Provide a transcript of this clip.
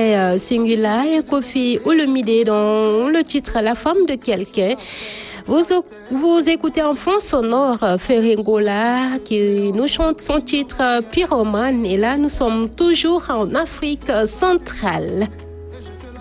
c'était Singula et Kofi Olomide dans le titre La femme de quelqu'un. Vous écoutez en fond sonore Ferringola qui nous chante son titre Pyromane. Et là, nous sommes toujours en Afrique centrale.